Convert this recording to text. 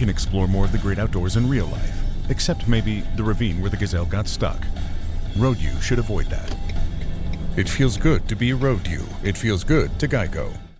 can explore more of the great outdoors in real life, except maybe the ravine where the gazelle got stuck. Road U should avoid that. It feels good to be Road U. It feels good to Geico.